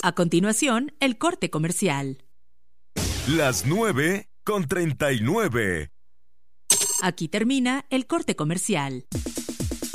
A continuación, el corte comercial. Las 9:39. Aquí termina el corte comercial.